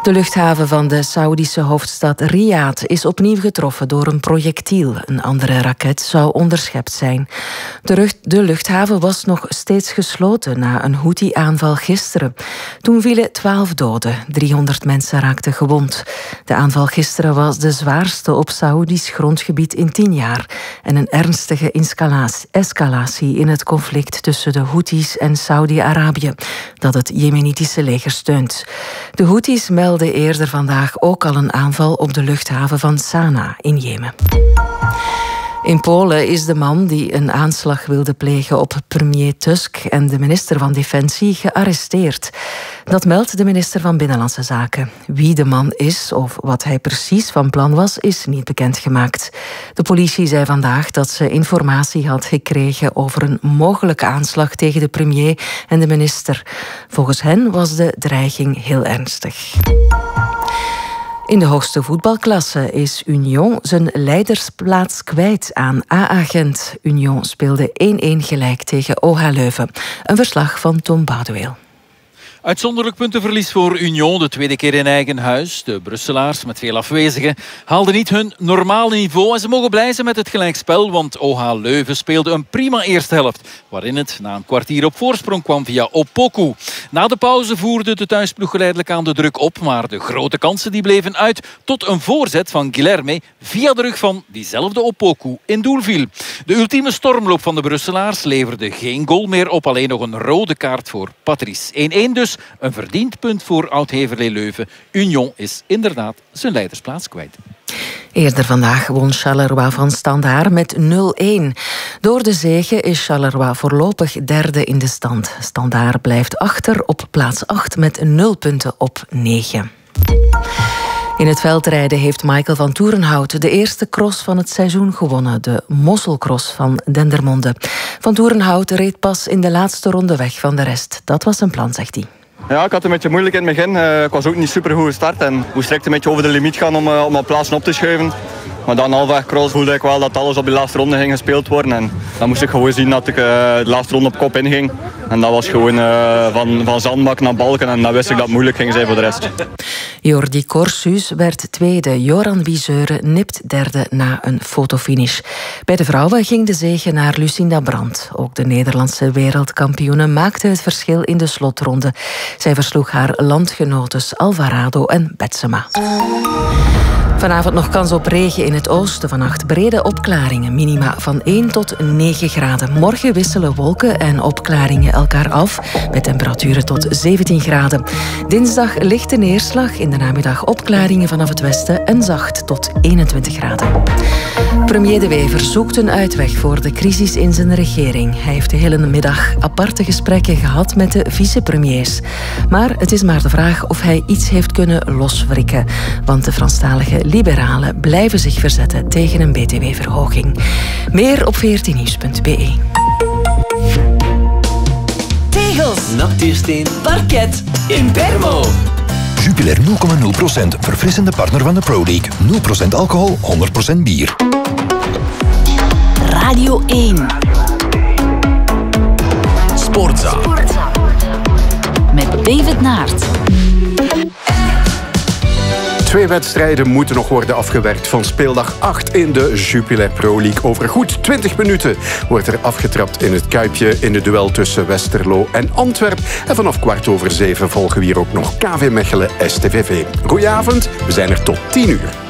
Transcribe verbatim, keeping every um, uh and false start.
De luchthaven van de Saoedische hoofdstad Riyadh is opnieuw getroffen door een projectiel. Een andere raket zou onderschept zijn. De, rug- de luchthaven was nog steeds gesloten na een Houthi-aanval gisteren. Toen vielen twaalf doden, driehonderd mensen raakten gewond. De aanval gisteren was de zwaarste op Saoedisch grondgebied in tien jaar en een ernstige escalatie in het conflict tussen de Houthis en Saudi-Arabië, dat het Jemenitische leger steunt. De Houthis melden eerder vandaag ook al een aanval op de luchthaven van Sanaa in Jemen. In Polen is de man die een aanslag wilde plegen op premier Tusk en de minister van Defensie gearresteerd. Dat meldt de minister van Binnenlandse Zaken. Wie de man is of wat hij precies van plan was, is niet bekendgemaakt. De politie zei vandaag dat ze informatie had gekregen over een mogelijke aanslag tegen de premier en de minister. Volgens hen was de dreiging heel ernstig. In de hoogste voetbalklasse is Union zijn leidersplaats kwijt aan A-Agent. Union speelde één-één gelijk tegen O H Leuven. Een verslag van Tom Boudeweel. Uitzonderlijk puntenverlies voor Union, de tweede keer in eigen huis. De Brusselaars, met veel afwezigen, haalden niet hun normale niveau. En ze mogen blij zijn met het gelijkspel, want O H Leuven speelde een prima eerste helft, waarin het na een kwartier op voorsprong kwam via Opoku. Na de pauze voerde de thuisploeg geleidelijk aan de druk op, maar de grote kansen die bleven uit tot een voorzet van Guilherme via de rug van diezelfde Opoku in doel viel. De ultieme stormloop van de Brusselaars leverde geen goal meer op, alleen nog een rode kaart voor Patrice. één-één dus. Een verdiend punt voor Oud-Heverlee Leuven. Union is inderdaad zijn leidersplaats kwijt. Eerder vandaag won Charleroi van Standaard met nul-één. Door de zege is Charleroi voorlopig derde in de stand. Standaard blijft achter op plaats acht met nul punten op negen. In het veldrijden heeft Michael van Toerenhout de eerste cross van het seizoen gewonnen. De Mosselcross van Dendermonde. Van Toerenhout reed pas in de laatste ronde weg van de rest. Dat was zijn plan, zegt hij. Ja, ik had een beetje moeilijk in het begin. Uh, ik was ook niet super goed gestart en moest direct een beetje over de limiet gaan om, uh, om mijn plaatsen op te schuiven. Maar dan halfweg cross voelde ik wel dat alles op de laatste ronde ging gespeeld worden. En dan moest ik gewoon zien dat ik uh, de laatste ronde op kop inging. En dat was gewoon uh, van, van zandbak naar balken. En dan wist ik dat het moeilijk ging zijn voor de rest. Jordi Corsus werd tweede. Joran Wieseuren nipt derde na een fotofinish. Bij de vrouwen ging de zege naar Lucinda Brandt. Ook de Nederlandse wereldkampioene maakte het verschil in de slotronde. Zij versloeg haar landgenotes Alvarado en Betsema. Vanavond nog kans op regen in het oosten. Vannacht brede opklaringen. Minima van één tot negen graden. Morgen wisselen wolken en opklaringen elkaar af. Met temperaturen tot zeventien graden. Dinsdag lichte neerslag. In de namiddag opklaringen vanaf het westen. En zacht tot eenentwintig graden. Premier De Wever zoekt een uitweg voor de crisis in zijn regering. Hij heeft de hele middag aparte gesprekken gehad met de vicepremiers. Maar het is maar de vraag of hij iets heeft kunnen loswrikken. Want de Franstalige liberalen blijven zich verzetten tegen een B T W-verhoging. Meer op veertien nieuws punt b e. Tegels, natuursteen, parket, Impermo. Jupiler nul komma nul procent, verfrissende partner van de Pro League. nul procent alcohol, honderd procent bier. Radio één. Sportza. Met David Naert. Twee wedstrijden moeten nog worden afgewerkt van speeldag acht in de Jupiler Pro League. Over goed twintig minuten wordt er afgetrapt in het Kuipje in het duel tussen Westerlo en Antwerpen. En vanaf kwart over zeven volgen we hier ook nog K V Mechelen S T V V. Goedenavond, we zijn er tot tien uur.